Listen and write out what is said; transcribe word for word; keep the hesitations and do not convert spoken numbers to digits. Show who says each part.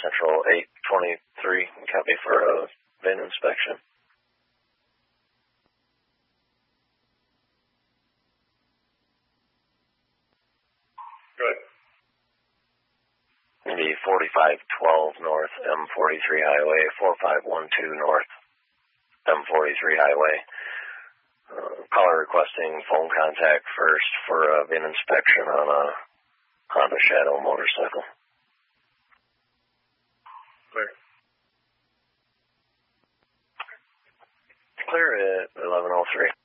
Speaker 1: Central eight twenty-three, copy for a V I N inspection.
Speaker 2: Good.
Speaker 1: The forty-five twelve North M forty-three Highway, forty-five twelve North M forty-three Highway. Uh, caller requesting phone contact first for a V I N inspection on a Honda Shadow motorcycle.
Speaker 2: Clear.
Speaker 1: Clear at eleven oh three.